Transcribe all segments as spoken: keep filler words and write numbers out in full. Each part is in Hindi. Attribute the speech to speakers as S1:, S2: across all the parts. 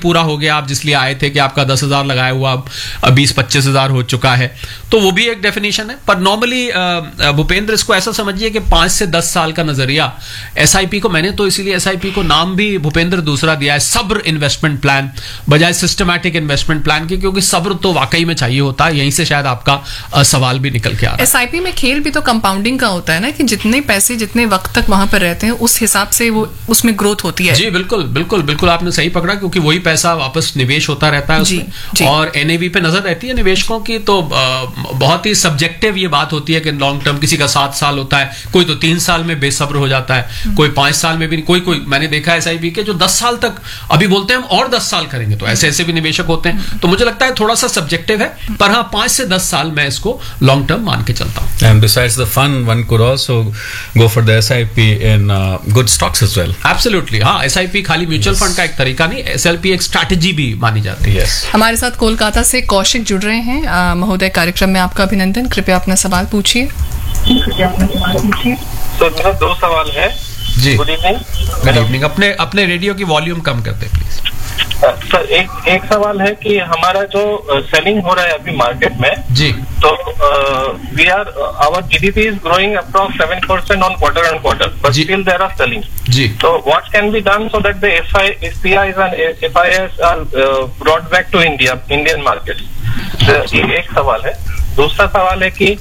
S1: पूरा हो गया, आप जिसलिए आए थे कि आपका दस हजार लगाया हुआ अब बीस पच्चीस हजार हो चुका है, तो वो भी एक डेफिनेशन है। पर नॉर्मली भूपेंद्र इसको ऐसा समझिए कि पांच से दस साल का नजरिया एसआईपी को, मैंने तो इसीलिए एसआईपी को नाम भी भूपेंद्र दूसरा दिया है, सब्र इन्वेस्टमेंट प्लान बजाय सिस्टमैटिक इन्वेस्टमेंट प्लान की, क्योंकि सब्र तो वाकई में चाहिए होता है। यहीं से शायद आपका uh, सवाल भी निकल के आ रहा है।
S2: एसआईपी में खेल भी तो कंपाउंडिंग का होता है ना, कि जितने पैसे जितने वक्त तक वहां पर रहते हैं उस हिसाब से वो उसमें ग्रोथ होती है।
S1: जी बिल्कुल बिल्कुल बिल्कुल आपने सही पकड़ा, क्योंकि वही पैसा वापस निवेश होता रहता है उसमें, जी, जी. और एनएवी पे नजर रहती है निवेशकों की। तो आ, बहुत ही सब्जेक्टिव ये बात होती है कि लॉन्ग टर्म किसी का सात साल होता है, कोई तो तीन साल में बेसब्र हो जाता है, कोई पांच साल में भी, कोई कोई मैंने देखा है एसआईपी के जो दस साल तक अभी बोलते हैं हम और दस साल करेंगे, तो ऐसे ऐसे भी निवेशक होते हैं। तो मुझे लगता है थोड़ा सा सब्जेक्टिव है, पर हाँ पांच से दस साल मैं इसको लॉन्ग टर्म मान के चलता हूँ।
S3: And besides the fun one could also go for the SIP in good stocks as well.
S1: Absolutely, हाँ एसआईपी खाली म्यूचुअल फंड का एक तरीका नहीं, एसएलपी एक स्ट्रैटेजी भी मानी जाती है।
S2: हमारे साथ कोलकाता से कौशिक जुड़ रहे हैं। महोदय, कार्यक्रम में आपका अभिनंदन। कृपया अपना सवाल पूछिए।
S4: सर मेरा दो सवाल है
S1: जी।
S4: Good evening.
S1: Good evening. अपने अपने रेडियो की वॉल्यूम कम कर दे प्लीज।
S4: सर एक एक सवाल है कि हमारा जो सेलिंग हो रहा है अभी मार्केट में
S1: जी,
S4: तो we are our GDP is growing approx seven percent on quarter on quarter, but still there are selling
S1: जी।
S4: तो what can be done so that the एफपीआईज and FIS are brought back to India Indian market? ये एक सवाल है। दूसरा सवाल है कि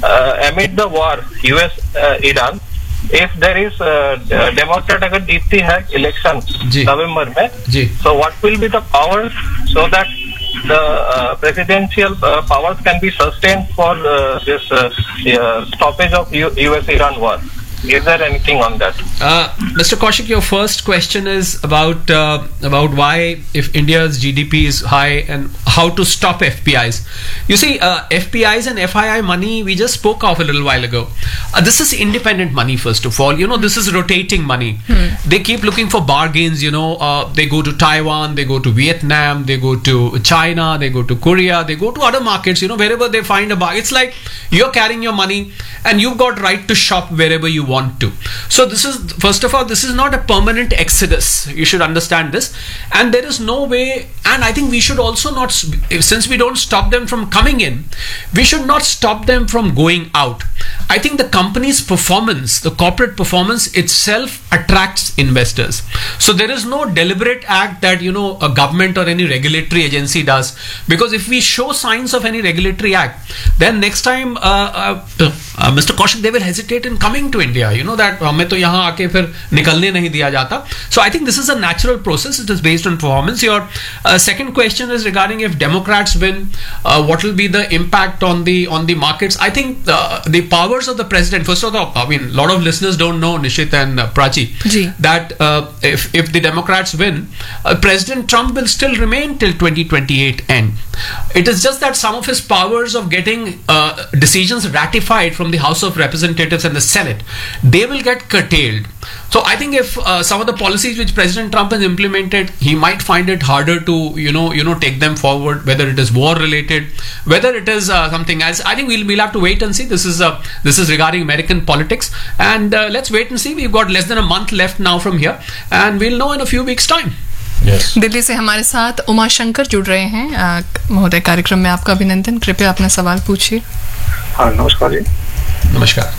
S4: एमिड the war US Iran, if there is uh, Democrat अगर जीतती है इलेक्शन नवंबर में, so what will be the powers so that the uh, presidential uh, powers can be sustained for uh, this uh, uh, stoppage of U S Iran war? Is there anything on that?
S1: Uh, Mister Kaushik, your first question is about uh, about why, if India's G D P is high, and how to stop F P Is. You see, uh, F P Is and F I I money we just spoke of a little while ago. Uh, this is independent money, first of all. You know, this is rotating money. Hmm. They keep looking for bargains. You know, uh, they go to Taiwan, they go to Vietnam, they go to China, they go to Korea, they go to other markets. You know, wherever they find a bargain, it's like you're carrying your money and you've got right to shop wherever you want to. So this is, first of all, this is not a permanent exodus. You should understand this, and there is no way, and I think we should also not, since we don't stop them from coming in, we should not stop them from going out. I think the company's performance, the corporate performance itself attracts investors. So there is no deliberate act that, you know, a government or any regulatory agency does, because if we show signs of any regulatory act, then next time uh, uh, uh, Mister Kaushik, they will hesitate in coming to India. You know that हमें तो यहाँ आके फिर निकलने नहीं दिया जाता. So I think this is a natural process. It is based on performance. Your uh, second question is regarding if Democrats win, uh, what will be the impact on the on the markets? I think uh, the powers of the president. First of all, I mean, a lot of listeners don't know, Nishit and uh, Prachi, Ji. that uh, if if the Democrats win, uh, President Trump will still remain till twenty twenty-eight end. It is just that some of his powers of getting uh, decisions ratified from the House of Representatives and the Senate, they will get curtailed. So I think if uh, some of the policies which President Trump has implemented, he might find it harder to, you know, you know, take them forward. Whether it is war related, whether it is uh, something else, I think we'll we'll have to wait and see. This is uh, this is regarding American politics, and uh, let's wait and see. We've got less than a month left now from here, and we'll know in a few weeks' time.
S3: Yes.
S2: Delhi से हमारे साथ उमा शंकर जुड़ रहे हैं। महोदय, कार्यक्रम में आपका अभिनंदन। कृपया अपना सवाल पूछिए।
S4: हाँ, नमस्कार जी।
S1: नमस्कार।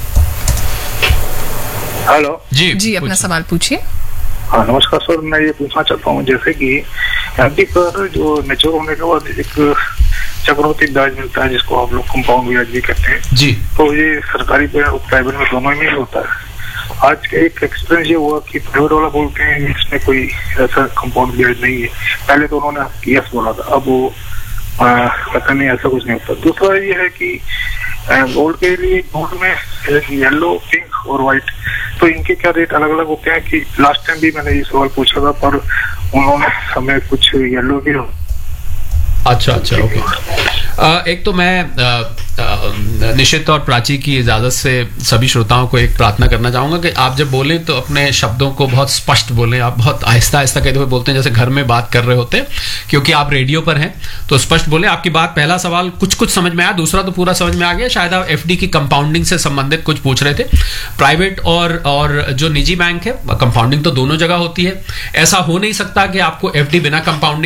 S4: हेलो
S2: जी जी अपना सवाल पूछिए।
S4: हाँ नमस्कार सर, मैं ये पूछना चाहता हूँ, जैसे कि एफडी पर जो मैच्योर होने के बाद एक चक्रवृद्धि ब्याज मिलता है जिसको आप लोग कंपाउंड ब्याज भी कहते हैं जी, तो ये सरकारी और प्राइवेट में दोनों में ही होता है। आज का एक एक्सपीरियंस ये हुआ कि प्राइवेट वाला बोलते हैं इसमें कोई ऐसा कंपाउंड ब्याज नहीं है। पहले तो उन्होंने यस बोला था, अब वो पता नहीं, ऐसा कुछ नहीं होता। दूसरा ये है कि गोल्ड के लिए गोल्ड में येलो, पिंक और व्हाइट, तो इनके क्या रेट अलग अलग होते हैं? कि लास्ट टाइम भी मैंने ये सवाल पूछा था पर उन्होंने हमें कुछ येलो के।
S1: अच्छा अच्छा ओके। uh, एक तो मैं uh, uh, निशित और प्राची की इजाज़त से सभी श्रोताओं को एक प्रार्थना करना चाहूँगा कि आप जब बोलें तो अपने शब्दों को बहुत स्पष्ट बोलें। आप बहुत आहिस्ता आहिस्ता कहते हुए बोलते हैं जैसे घर में बात कर रहे होते हैं, क्योंकि आप रेडियो पर हैं, तो स्पष्ट बोलें। आपकी बात, पहला सवाल कुछ कुछ समझ में आया, दूसरा तो पूरा समझ में आ गया। शायद आप एफडी की कंपाउंडिंग से संबंधित कुछ पूछ रहे थे। प्राइवेट और और जो निजी बैंक है, कंपाउंडिंग तो दोनों जगह होती है। ऐसा हो नहीं सकता कि आपको एफडी बिना कंपाउंडिंग